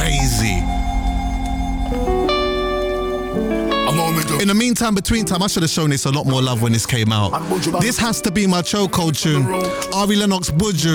crazy. In the meantime, between time, I should have shown this a lot more love when this came out. This has to be my chokehold tune. Ari Lennox, Buju.